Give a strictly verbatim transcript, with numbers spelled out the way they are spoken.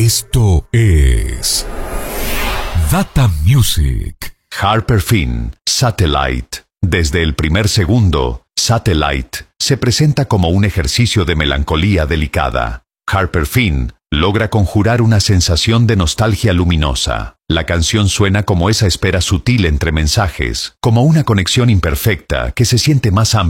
Esto es Data Music. Harper Finn, Satellite. Desde el primer segundo, Satellite se presenta como un ejercicio de melancolía delicada. Harper Finn logra conjurar una sensación de nostalgia luminosa. La canción suena como esa espera sutil entre mensajes, como una conexión imperfecta que se siente más amplia